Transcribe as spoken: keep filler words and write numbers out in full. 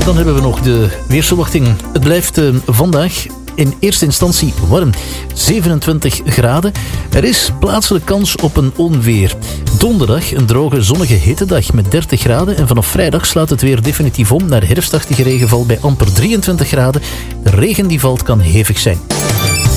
Dan hebben we nog de weersverwachting. Het blijft uh, vandaag in eerste instantie warm. zevenentwintig graden. Er is plaatselijk kans op een onweer. Donderdag een droge zonnige hittedag met dertig graden. En vanaf vrijdag slaat het weer definitief om naar herfstachtige regenval bij amper drieëntwintig graden. De regen die valt kan hevig zijn.